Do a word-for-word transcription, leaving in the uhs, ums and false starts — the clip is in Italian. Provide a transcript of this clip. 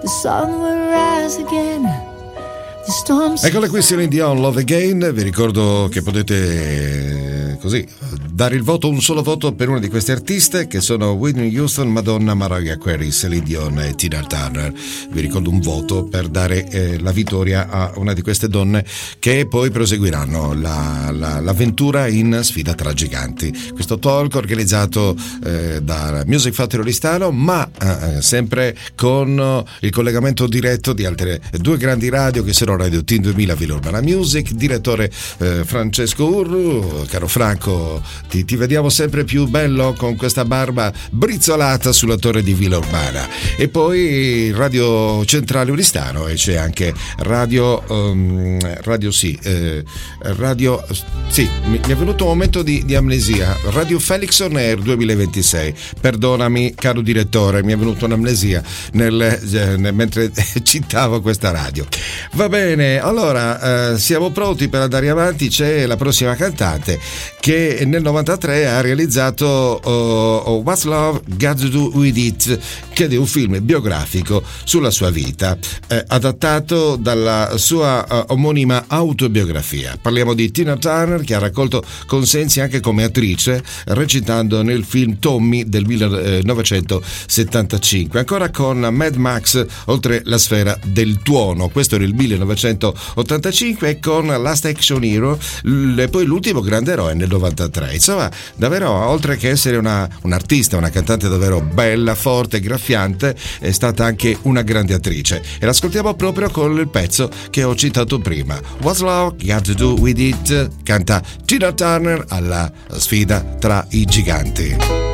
The sun will rise again. The storms. Eccola qui, Celine Dion, Love Again. Vi ricordo che potete eh, così dare il voto, un solo voto per una di queste artiste, che sono Whitney Houston, Madonna, Mariah Carey, Celine Dion e Tina Turner. Vi ricordo un voto per dare eh, la vittoria a una di queste donne che poi proseguiranno la, la, l'avventura in Sfida tra giganti. Questo talk organizzato eh, da Music Factory Oristano, ma eh, sempre con il collegamento diretto di altre due grandi radio che sono Radio Team duemila Villa Urbana Music. Direttore eh, Francesco Urru. Caro Franco, ti, ti vediamo sempre più bello con questa barba brizzolata sulla torre di Villa Urbana. E poi Radio Centrale Oristano, e c'è anche Radio um, Radio sì eh, Radio sì mi, mi è venuto un momento di, di amnesia. Radio Felix On Air duemilaventisei. Perdonami caro direttore, mi è venuta un'amnesia nel, eh, nel, mentre citavo questa radio. Va bene, allora eh, siamo pronti per andare avanti. C'è la prossima cantante che nel novantatré ha realizzato uh, What's Love Got to Do With It, che è un film biografico sulla sua vita, eh, adattato dalla sua uh, omonima autobiografia. Parliamo di Tina Turner, che ha raccolto consensi anche come attrice, recitando nel film Tommy del millenovecentosettantacinque, ancora con Mad Max Oltre la sfera del tuono, questo era il millenovecentottantacinque, e con Last Action Hero, e poi l'ultimo grande eroe nel novantatré. Insomma, davvero, oltre che essere una, un'artista, una cantante davvero bella, forte, graffiante, è stata anche una grande attrice, e l'ascoltiamo proprio con il pezzo che ho citato prima, What's Love Got to Do With It, canta Tina Turner alla Sfida tra i giganti.